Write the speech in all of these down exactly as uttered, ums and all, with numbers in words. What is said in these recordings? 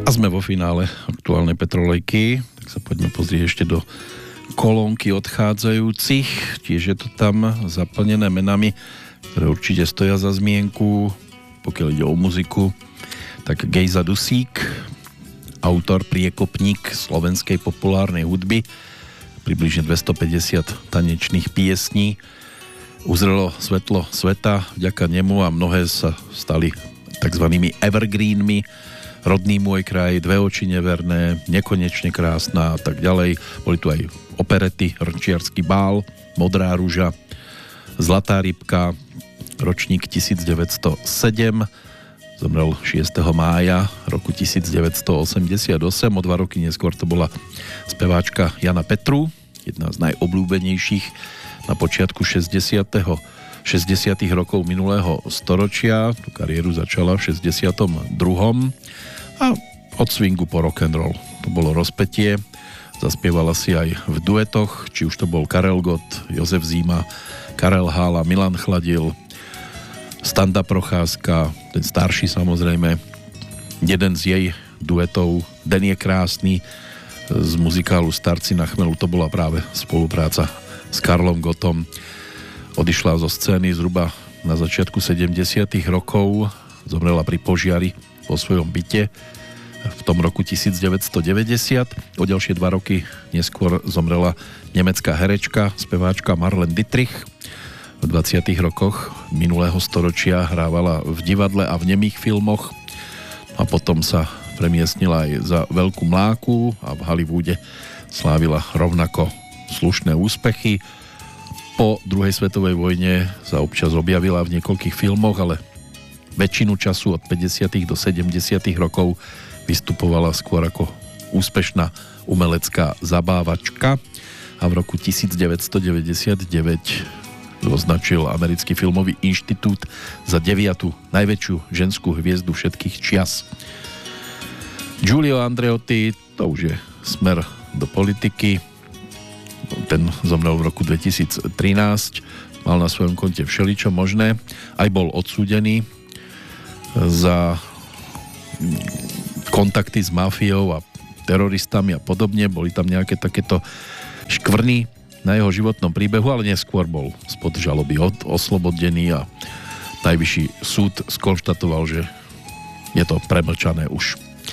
A sme vo finále aktuálnej Petrolejky, tak sa poďme pozrieť ešte do kolónky odchádzajúcich. Tiež je to tam zaplnené menami, ktoré určite stoja za zmienku, pokiaľ ide o muziku. Tak Gejza Dusík, autor, priekopník slovenskej populárnej hudby, približne dvestopäťdesiat tanečných piesní, uzrelo svetlo sveta vďaka nemu a mnohé sa stali takzvanými evergreenmi. Rodný môj kraj, Dve oči neverné, Nekonečne krásna a tak ďalej. Boli tu aj operety, Rnčiarsky bál, Modrá ruža, Zlatá rybka, ročník tisícdeväťstosedem, zomrel šiesteho mája roku tisícdeväťstoosemdesiatosem. O dva roky neskôr to bola speváčka Jana Petru, jedna z najobľúbenejších na počiatku šesťdesiatych rokov minulého storočia. Tu kariéru začala v šesťdesiatom druhom a od swingu po rock'n'roll to bolo rozpätie. Zaspievala si aj v duetoch, či už to bol Karel Gott, Jozef Zima, Karel Hála, Milan Chladil, Standa Procházka, ten starší samozrejme. Jeden z jej duetov, Den je krásny, z muzikálu Starci na chmelu, to bola práve spolupráca s Karlom Gottom. Odišla zo scény zhruba na začiatku sedemdesiatych rokov, zomrela pri požiari vo svojom byte v tom roku devätnásťstodeväťdesiat. O ďalšie dva roky neskôr zomrela nemecká herečka, speváčka Marlene Dietrich. V dvadsiatych rokoch minulého storočia hrávala v divadle a v nemých filmoch a potom sa premiestnila aj za Veľkú mláku a v Hollywoode slávila rovnako slušné úspechy. Po druhej svetovej vojne sa občas objavila v niekoľkých filmoch, ale väčšinu času od päťdesiatych do sedemdesiatych rokov vystupovala skôr ako úspešná umelecká zabávačka a v roku devätnásťstodeväťdesiatdeväť označil Americký filmový inštitút za deviatu najväčšiu ženskú hviezdu všetkých čias. Giulio Andreotti, to už je smer do politiky. Ten zomrel v roku dvetisíctrinásť, mal na svojom konte všeličo možné, aj bol odsúdený za kontakty s mafiou a teroristami a podobne. Boli tam nejaké takéto škvrny na jeho životnom príbehu, ale neskôr bol spod žaloby od, oslobodený a najvyšší súd skonštatoval, že je to premlčané už.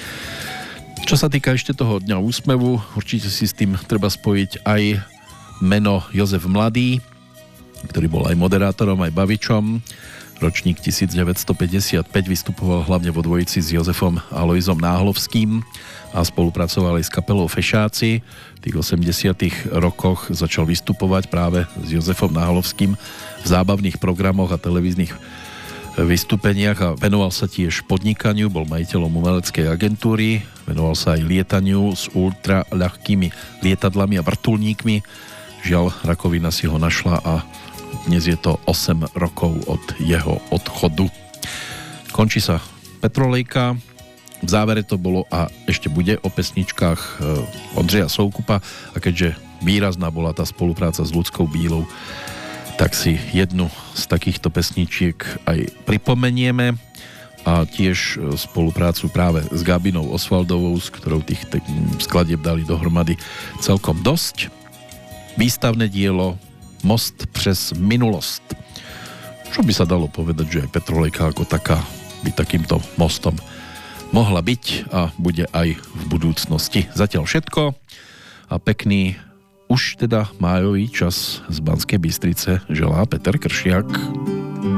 Čo sa týka ešte toho dňa úsmevu, určite si s tým treba spojiť aj meno Jozef Mladý, ktorý bol aj moderátorom, aj bavičom. Ročník devätnásťstopäťdesiatpäť, vystupoval hlavne vo dvojici s Jozefom Alojzom Náhlovským a spolupracovali s kapelou Fešáci. V tých osemdesiatych rokoch začal vystupovať práve s Jozefom Náhlovským v zábavných programoch a televíznych vystúpeniach a venoval sa tiež podnikaniu, bol majiteľom umeleckej agentúry, venoval sa aj lietaniu s ultra ľahkými lietadlami a vrtuľníkmi. Žiaľ, rakovina si ho našla a dnes je to osem rokov od jeho odchodu. Končí sa Petrolejka. V závere to bolo a ešte bude o pesničkách Ondřeja Soukupa a keďže výrazná bola tá spolupráca s Ľudskou Bílou, tak si jednu z takýchto pesničiek aj pripomenieme a tiež spoluprácu práve s Gabinou Osvaldovou, s ktorou tých skladieb dali dohromady celkom dosť. Výstavné dielo Most přes minulost. Čo by sa dalo povedať, že aj Petrolejka ako taká by takýmto mostom mohla byť a bude aj v budúcnosti. Zatiaľ všetko a pekný už teda májový čas z Banskej Bystrice želá Peter Kršiak.